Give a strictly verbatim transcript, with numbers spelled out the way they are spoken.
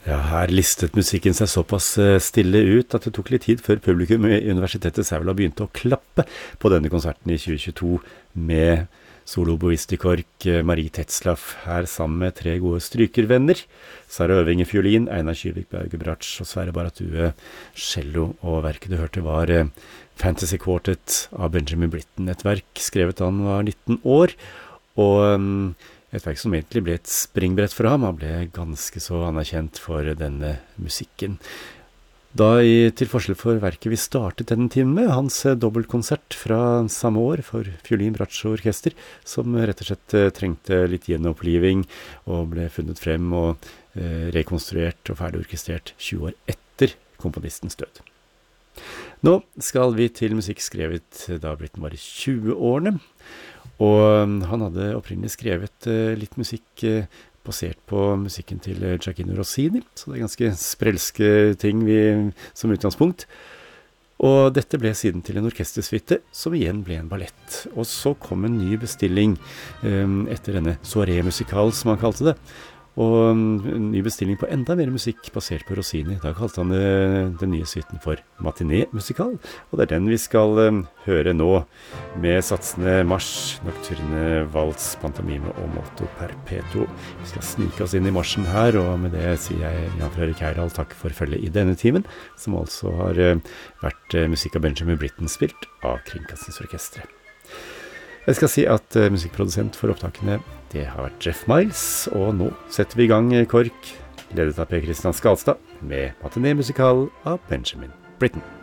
Ja, her listet musikken seg såpass stille ut at det tok litt tid før publikum i Universitetet Sävla begynte å klappe på denne konserten i tjue tjueto med soloboist i kork Marie Tetzlaff, her sammen med tre gode strykervenner. Sara Øving i fiolin, Einar Kyrvik Bauge Bratsj og Sverre Baratue cello. Og verket du hørte var Fantasy Quartet av Benjamin Britten, et verk skrevet da han var nitten år, og et verk som egentlig ble et springbrett for ham. Han ble ganske så anerkjent for denne musikken. Da i, til forskjell for verket vi startet denne timen med, hans dobbeltkonsert fra samme år for fiolin, bratsj og orkester, som rett og slett trengte litt gjenoppliving og ble funnet frem og eh, rekonstruert og ferdig orkestrert tjue år etter komponistens død. Nå skal vi til musikk skrevet da Britten var i tjue-årene, og han hadde opprinnelig skrevet uh, litt musikk uh, basert på musikken til uh, Gioachino Rossini, så det er ganske sprelske ting vi, som utgangspunkt. Og dette ble siden til en orkestersvitte, som igjen ble en ballett. Og så kom en ny bestilling um, etter denne soirée musikal, som han kalte det. Og en ny bestilling på enda mer musikk basert på Rossini. Da kalte han det, den nye suiten for matiné-musikal. Og det er den vi skal um, høre nå, med satsene Mars, Nocturne, Vals, Pantomime og Molto Perpetuo. Vi skal snike oss inn i marsjen her, og med det sier jeg Jan Fredrik Heyerdahl takk for følget i denne timen, som altså har uh, vært uh, musikk av Benjamin Britten spilt av Kringkastingsorkestret. Jeg skal si at uh, musikkprodusent for opptakene, det har vært Jeff Miles, og nå setter vi i gang KORK, ledet av Per Kristian Skalstad, med matiné-musikal av Benjamin Britten.